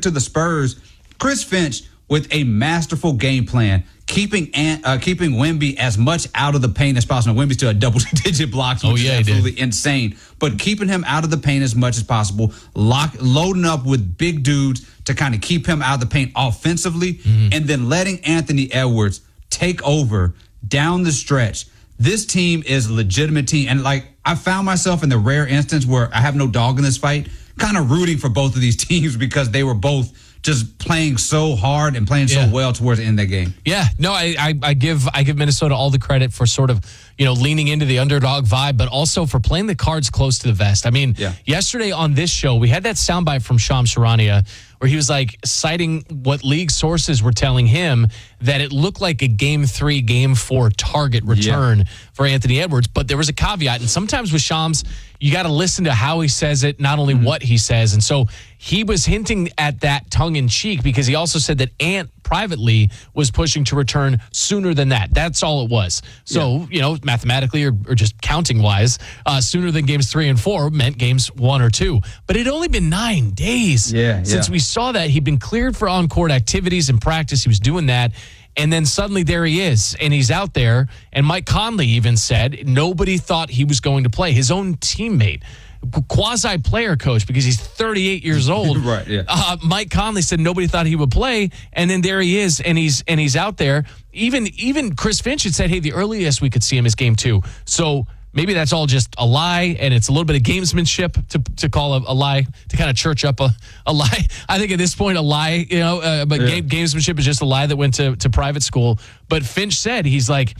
to the Spurs, Chris Finch with a masterful game plan, keeping Wemby as much out of the paint as possible. Wemby's to a double-digit blocks, which is absolutely insane. But keeping him out of the paint as much as possible, loading up with big dudes to kind of keep him out of the paint offensively, and then letting Anthony Edwards take over down the stretch. This team is a legitimate team. And, I found myself in the rare instance where I have no dog in this fight, kind of rooting for both of these teams because they were both just playing so hard and playing so well towards the end of that game. Yeah, no, I give Minnesota all the credit for sort of, leaning into the underdog vibe, but also for playing the cards close to the vest. I mean, yesterday on this show, we had that soundbite from Shams Charania where he was citing what league sources were telling him that it looked like a Game 3, Game 4 target return for Anthony Edwards. But there was a caveat. And sometimes with Shams, you got to listen to how he says it, not only what he says. And so he was hinting at that tongue in cheek because he also said that Ant privately was pushing to return sooner than that. That's all it was. So, mathematically or just counting wise, sooner than games 3 and 4 meant games 1 or 2. But it had only been 9 days since we saw that. He'd been cleared for on-court activities and practice. He was doing that. And then suddenly there he is, and he's out there. And Mike Conley even said nobody thought he was going to play. His own teammate, quasi-player coach, because he's 38 years old. Mike Conley said nobody thought he would play, and then there he is, and he's out there. Even Chris Finch had said, hey, the earliest we could see him is Game 2. So maybe that's all just a lie, and it's a little bit of gamesmanship to call a lie, to kind of church up a lie. I think at this point, a lie, but gamesmanship is just a lie that went to private school. But Finch said, he's like,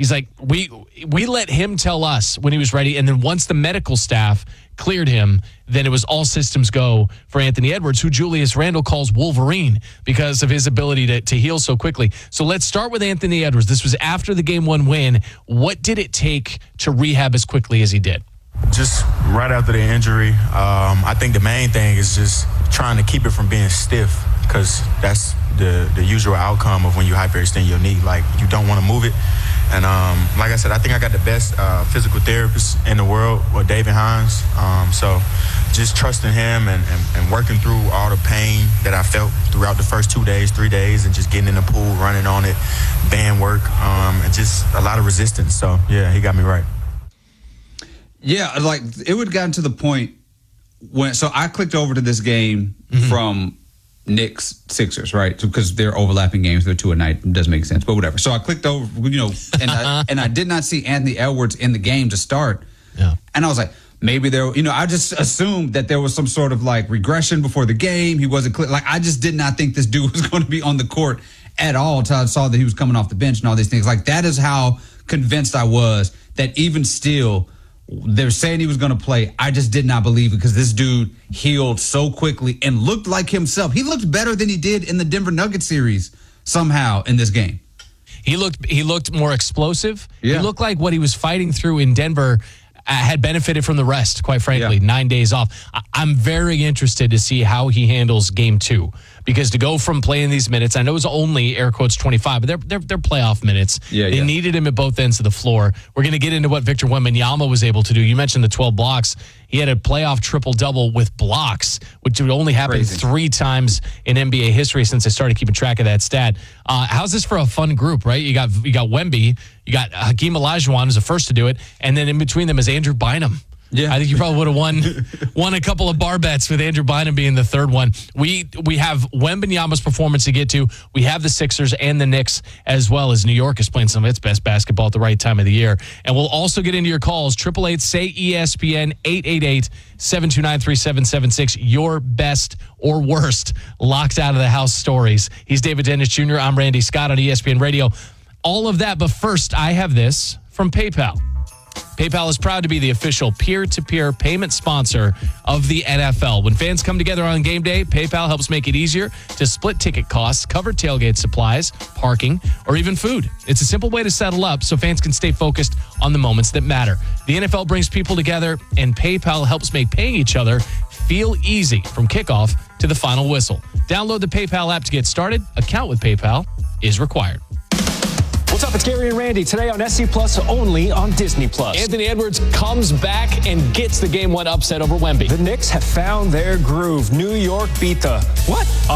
we let him tell us when he was ready, and then once the medical staff cleared him, then it was all systems go for Anthony Edwards, who Julius Randle calls Wolverine because of his ability to heal so quickly. So let's start with Anthony Edwards. This was after the Game 1 win. What did it take to rehab as quickly as he did? Just right after the injury, I think the main thing is just trying to keep it from being stiff, because that's the usual outcome of when you hyperextend your knee. You don't want to move it. And like I said, I think I got the best physical therapist in the world with David Hines. So just trusting him and working through all the pain that I felt throughout the first 2 days, 3 days, and just getting in the pool, running on it, band work, and just a lot of resistance. So, yeah, he got me right. Yeah, it would have gotten to the point so I clicked over to this game from Knicks Sixers, right? Because they're overlapping games. They're 2 a night. It doesn't make sense, but whatever. So I clicked over, and I did not see Anthony Edwards in the game to start. Yeah. And I was like, maybe I just assumed that there was some sort of regression before the game. He wasn't clear. I just did not think this dude was going to be on the court at all until I saw that he was coming off the bench and all these things. That is how convinced I was that even still, they're saying he was going to play. I just did not believe it because this dude healed so quickly and looked like himself. He looked better than he did in the Denver Nuggets series somehow in this game. He looked more explosive. Yeah. He looked like what he was fighting through in Denver had benefited from the rest, quite frankly, 9 days off. I'm very interested to see how he handles Game 2. Because to go from playing these minutes, I know it's only air quotes 25, but they're playoff minutes. They needed him at both ends of the floor. We're going to get into what Victor Wembanyama was able to do. You mentioned the 12 blocks. He had a playoff triple-double with blocks, which would only happen 3 times in NBA history since I started keeping track of that stat. How's this for a fun group, right? You got Wemby, you got Hakeem Olajuwon who's the first to do it, and then in between them is Andrew Bynum. Yeah, I think you probably would have won a couple of bar bets with Andrew Bynum being the third one. We have Wembanyama's performance to get to. We have the Sixers and the Knicks, as well as New York is playing some of its best basketball at the right time of the year. And we'll also get into your calls. 888-SAY-ESPN, 888-729-3776. Your best or worst locked out of the house stories. He's David Dennis Jr. I'm Randy Scott on ESPN Radio. All of that, but first, I have this from PayPal. PayPal is proud to be the official peer-to-peer payment sponsor of the NFL. When fans come together on game day, PayPal helps make it easier to split ticket costs, cover tailgate supplies, parking, or even food. It's a simple way to settle up so fans can stay focused on the moments that matter. The NFL brings people together, and PayPal helps make paying each other feel easy from kickoff to the final whistle. Download the PayPal app to get started. Account with PayPal is required. What's up? It's Gary and Randy today on SC Plus, only on Disney Plus. Anthony Edwards comes back and gets the Game 1 upset over Wemby. The Knicks have found their groove. New York beat the what?